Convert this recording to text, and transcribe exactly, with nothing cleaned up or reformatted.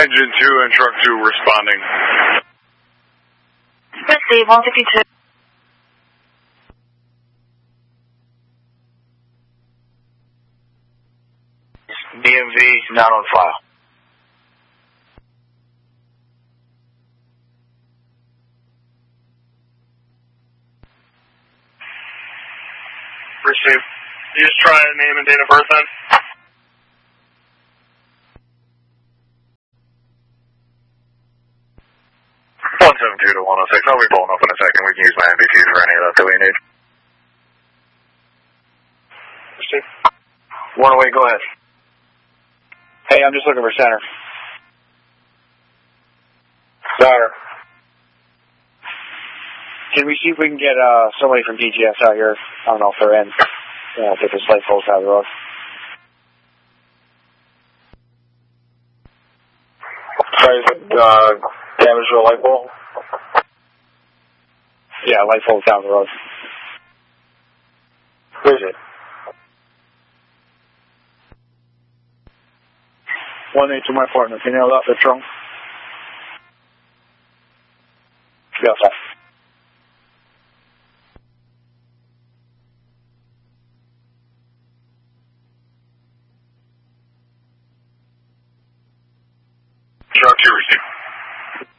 Engine two and Truck two responding. Receive one fifty-two. D M V not on file. Receive. You just try a name and date of birth then? one seven two to one oh six. I'll be pulling up in a second. We can use my M B Ts for any of that that we need. Receive. One away, go ahead. Hey, I'm just looking for center. Center. Can we see if we can get uh, somebody from D G S out here? I don't know if they're in. Yeah, if this light pole's out of the road. Sorry, uh, damage to a light pole? Yeah, light pole's down the road. Where is it? One eight to my partner. Can you nail that? That's wrong. Yeah, okay.